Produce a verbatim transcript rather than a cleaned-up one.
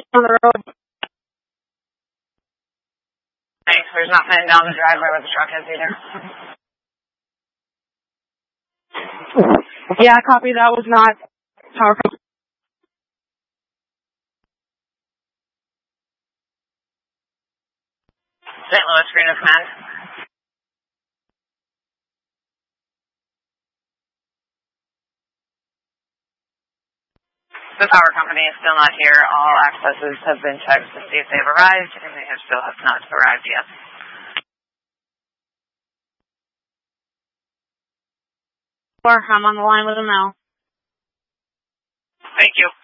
on the road. Thanks. There's nothing down the driveway where the truck is either. Yeah, copy. That was not Tower Company. Saint Louis Green of Command. The power company is still not here. All accesses have been checked to see if they've arrived, and they have still have not arrived yet. I'm on the line with them now. Thank you.